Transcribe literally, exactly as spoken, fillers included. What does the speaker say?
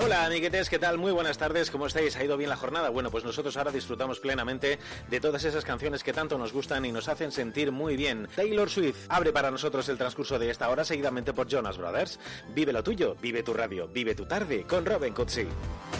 Hola amiguetes, ¿qué tal? Muy buenas tardes, ¿cómo estáis? ¿Ha ido bien la jornada? Bueno, pues nosotros ahora disfrutamos plenamente de todas esas canciones que tanto nos gustan y nos hacen sentir muy bien. Taylor Swift abre para nosotros el transcurso de esta hora, seguidamente por Jonas Brothers. Vive lo tuyo, vive tu radio, vive tu tarde con Robin Cutsi.